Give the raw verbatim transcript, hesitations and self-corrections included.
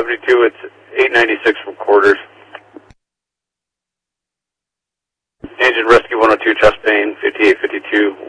seventy-two, it's eight ninety-six from quarters. Engine rescue one oh two, chest pain, fifty-eight fifty-two,